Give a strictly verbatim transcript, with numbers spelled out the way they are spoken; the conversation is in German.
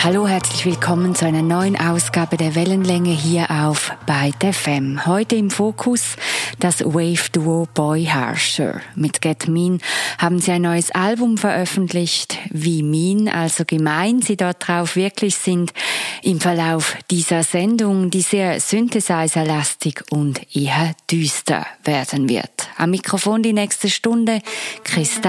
Hallo, herzlich willkommen zu einer neuen Ausgabe der Wellenlänge hier auf Byte F M. Heute im Fokus das Wave-Duo Boy Harsher. Mit Get Mean haben sie ein neues Album veröffentlicht. Wie mean, also gemein sie dort drauf wirklich sind, im Verlauf dieser Sendung, die sehr Synthesizer-lastig und eher düster werden wird. Am Mikrofon die nächste Stunde Christa